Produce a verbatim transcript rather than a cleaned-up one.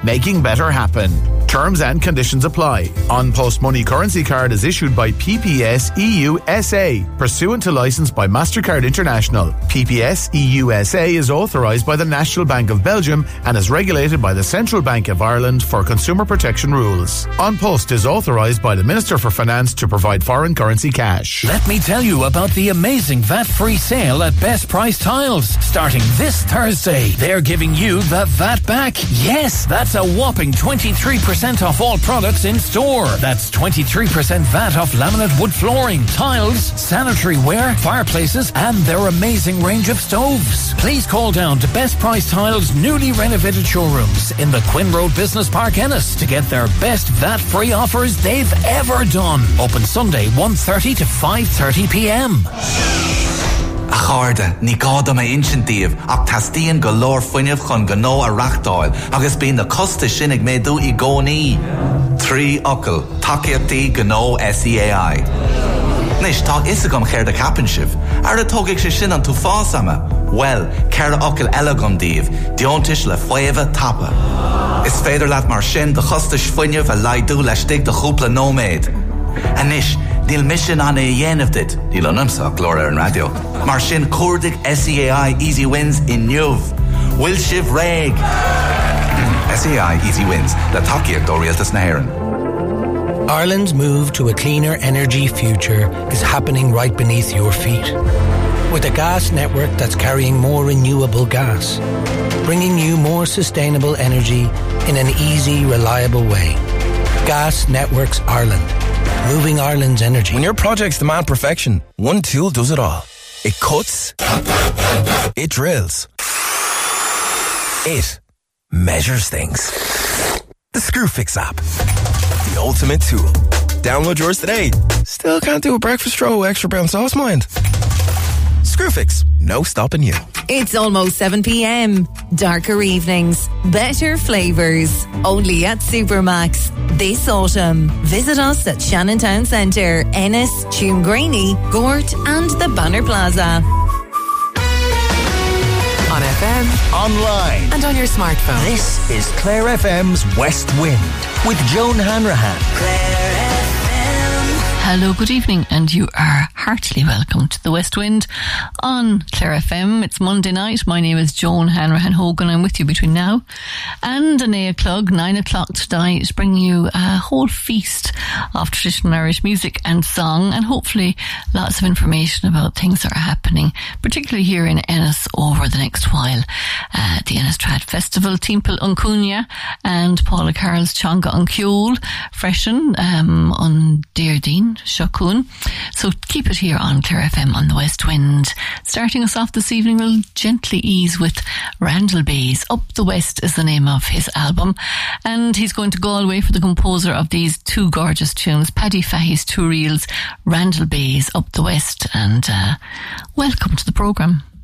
making better happen. Terms and conditions apply. On-Post Money Currency Card is issued by P P S E U S A, pursuant to licence by MasterCard International. P P S E U S A is authorised by the National Bank of Belgium and is regulated by the Central Bank of Ireland for consumer protection rules. On-Post is authorised by the Minister for Finance to provide foreign currency cash. Let me tell you about the amazing V A T-free sale at Best Price Tiles. Starting this Thursday, they're giving you the V A T back. Yes, that's a whopping twenty-three percent off all products in store. That's twenty-three percent V A T off laminate wood flooring, tiles, sanitary ware, fireplaces, and their amazing range of stoves. Please call down to Best Price Tiles' newly renovated showrooms in the Quinn Road Business Park, Ennis, to get their best V A T-free offers they've ever done. Open Sunday one thirty to five thirty p.m. A cháirde, ní gáda mé insintíomh ach tastíon go leor fuinneamh chun go nó a reachtáil agus bíonn na costa sinnig méadú i gcónaí. Trí ocail, takeíochtaí go nó S E A I. Nis, tá isagam chéir de capan sibh. Ar a tógadh sé sin an tú fásama. Well, céir a ocail eile gom díobh, diontais le fuamha tapa. Is féidir leat mar sin de chostais fuinneamh a laidú leis stig de chúpla nóméid. A nis, níl mission an é dhéanamh dit, níl an imsa glór ar an radio. Mar sin cuardaigh S E A I Easy Wins in Newv. Will sibh réig. S E A I Easy Wins, le takeíocht ó rialtas na hÉireann. Ireland's move to a cleaner energy future is happening right beneath your feet. With a gas network that's carrying more renewable gas, bringing you more sustainable energy in an easy, reliable way. Gas Networks Ireland, moving Ireland's energy. When your projects demand perfection, one tool does it all. It cuts, it drills, it measures things. The Screwfix app, the ultimate tool. Download yours today. Still can't do a breakfast roll extra brown sauce, mind? Screwfix, no stopping you. It's almost seven p.m. Darker evenings, better flavours. Only at Supermax. This autumn, visit us at Shannon Town Centre, Ennis, Tuamgraney, Gort and the Banner Plaza. On F M, online, and on your smartphone. This is Clare F M's West Wind with Joan Hanrahan. Clare F M. Hello, good evening, and you are heartily welcome to the West Wind on Clare F M. It's Monday night. My name is Joan Hanrahan Hogan. I'm with you between now and an eight o'clock, nine o'clock tonight, bringing you a whole feast of traditional Irish music and song, and hopefully lots of information about things that are happening, particularly here in Ennis over the next while. Uh, the Ennis Trad Festival, Timple Uncunya and Paula Carroll's Chonga Unciol, freshen um, on Deardine, Shokun. So keep it here on Clare F M on the West Wind. Starting us off this evening, we'll gently ease with Randall Bays. Up the West is the name of his album, and he's going to Galway for the composer of these two gorgeous tunes, Paddy Fahey's Two Reels, Randall Bays, Up the West, and uh, welcome to the programme.